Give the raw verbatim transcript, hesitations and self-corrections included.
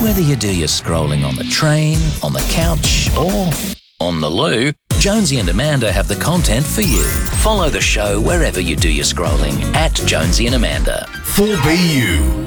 Whether you do your scrolling on the train, on the couch, or on the loo, Jonesy and Amanda have the content for you. Follow the show wherever you do your scrolling at Jonesy and Amanda. four B U